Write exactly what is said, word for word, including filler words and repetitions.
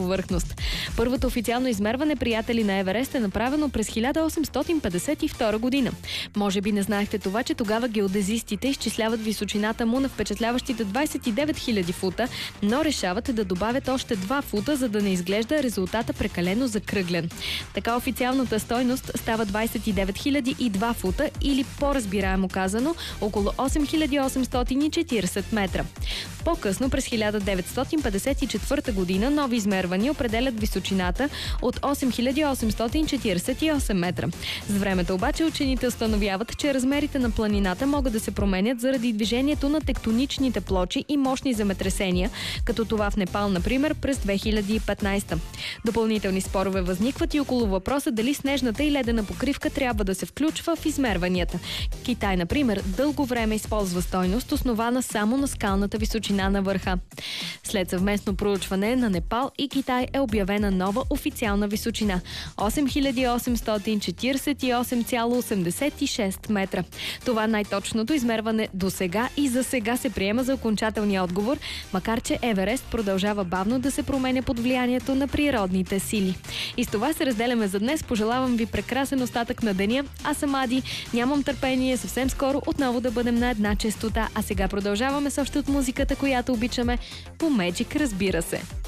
повърхност. Първото официално измерване, приятели на Еверест, е направено през хиляда осемстотин петдесет и втора година. Може би не знаехте това, че тогава геодезистите изчисляват височината му на впечатляващите двадесет и девет хиляди фута, но решават да добавят още два фута, за да не изглежда резултата прекалено закръглен. Така официалната стойност става двадесет и девет хиляди и два фута, или по-разбираемо казано около осем хиляди осемстотин и четиридесет метра. По-късно, през хиляда деветстотин петдесет и четвърта година, нови измервания определят височината от осем хиляди осемстотин четиридесет и осем метра. С времето обаче учените установяват, че размерите на планината могат да се променят заради движението на тектоничните плочи и мощни земетресения, като това в Непал, например, през две хиляди и петнадесета. Допълнителни спорове възникват и около въпроса дали снежната и ледена покривка трябва да се включва в измерванията. Китай, например, дълго време използва стойност, основана само на скалната височина на върха. След съвместно проучване на Непал и Китай е обявена нова официална височина – осем хиляди осемстотин четиридесет и осем цяло осемдесет и шест метра. Това най-точното измерване до сега и за сега се приема за окончателния отговор, макар че Еверест продължава бавно да се променя под влиянието на природните сили. И с това се разделяме за днес. Пожелавам ви прекрасен остатък на деня. Аз съм Ади. Нямам търпение съвсем скоро отново да бъдем на една честота. А сега продължаваме с още от музиката, която обичаме по Magic, разбира се.